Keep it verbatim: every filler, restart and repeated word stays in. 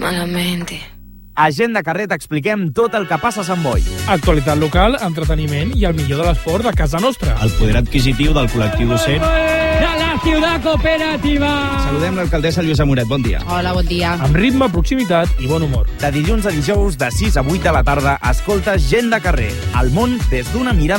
Malamente. A Gent de Carrer t'expliquem tot el que passa a Sant Boi. Actualitat local, entreteniment i el millor de l'esport de casa nostra. El poder adquisitiu del col·lectiu docent. De la ciutat cooperativa. Saludem l'alcaldessa Lluïsa Moret, bon dia. Hola, bon dia. Amb ritme, proximitat i bon humor. De dilluns a dijous, de sis a vuit de la tarda, escolta Gent de Carrer, el món des d'una mirada